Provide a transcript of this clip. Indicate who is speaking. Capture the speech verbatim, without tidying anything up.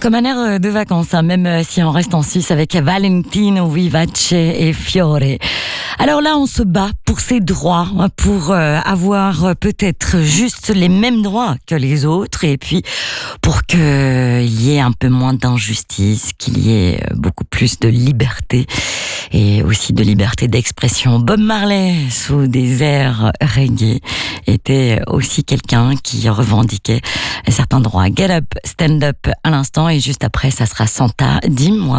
Speaker 1: Comme un air de vacances, hein, même si on reste en Suisse avec Valentino Vivace et Fiore. Alors là, on se bat pour ses droits, pour euh, avoir peut-être juste les mêmes droits que les autres, et puis pour qu'il y ait un peu moins d'injustice, qu'il y ait beaucoup plus de liberté et aussi de liberté d'expression. Bob Marley, sous des airs reggae, était aussi quelqu'un qui revendiquait certains droits. Get Up, Stand Up à l'instant, et juste après, ça sera Santa. Dis-moi